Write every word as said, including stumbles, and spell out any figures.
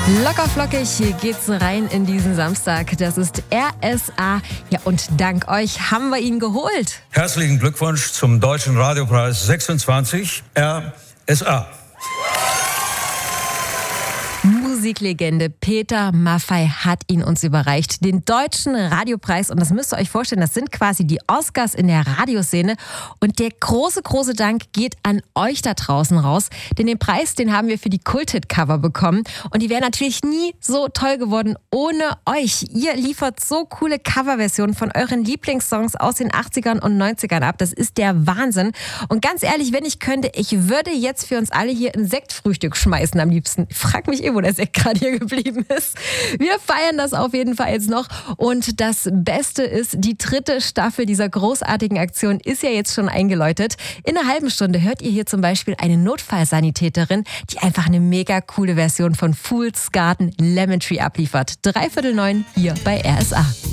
Locker flockig geht's rein in diesen Samstag. Das ist R S A. Ja, und dank euch haben wir ihn geholt. Herzlichen Glückwunsch zum Deutschen Radiopreis sechsundzwanzig R S A. Musiklegende Peter Maffay hat ihn uns überreicht, den Deutschen Radiopreis. Und das müsst ihr euch vorstellen, das sind quasi die Oscars in der Radioszene. Und der große, große Dank geht an euch da draußen raus. Denn den Preis, den haben wir für die Kult-Hit-Cover bekommen. Und die wären natürlich nie so toll geworden ohne euch. Ihr liefert so coole Coverversionen von euren Lieblingssongs aus den achtzigern und neunzigern ab. Das ist der Wahnsinn. Und ganz ehrlich, wenn ich könnte, ich würde jetzt für uns alle hier ein Sektfrühstück schmeißen am liebsten. Ich frag mich eh, wo der Sekt gerade hier geblieben ist. Wir feiern das auf jeden Fall jetzt noch. Und das Beste ist, die dritte Staffel dieser großartigen Aktion ist ja jetzt schon eingeläutet. In einer halben Stunde hört ihr hier zum Beispiel eine Notfallsanitäterin, die einfach eine mega coole Version von Fool's Garden Lemon Tree abliefert. Dreiviertel neun hier bei R S A.